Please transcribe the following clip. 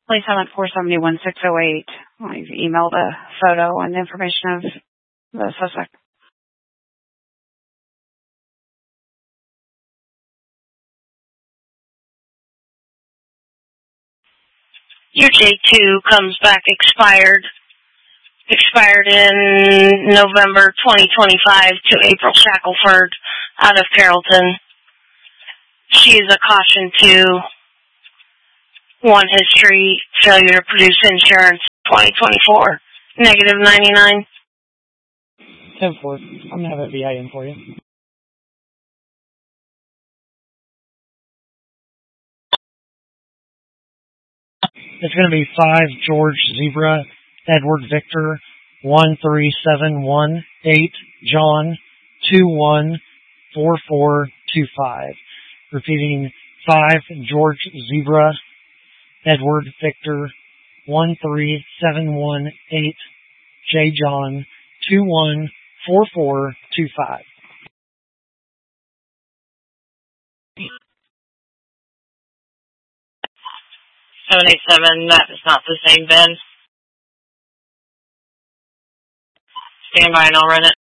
Police have 471-608. We've emailed a photo and information of the suspect. Your J2 comes back expired in November 2025 to April Shackelford out of Carrollton. She is a caution to 1 history, failure to produce insurance, 2024, negative 99. 10-4. I'm going to have a VI in for you. It's going to be 5 George Zebra, Edward Victor, 13718 John 214425. Repeating 5 George Zebra, Edward Victor, 13718 J John 214425. That is not the same, Ben. Stand by and I'll run it.